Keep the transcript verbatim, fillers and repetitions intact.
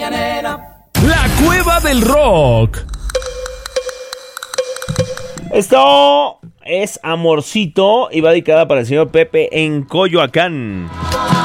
mañanera. La Cueva del Rock. Esto es Amorcito y va dedicada para el señor Pepe en Coyoacán.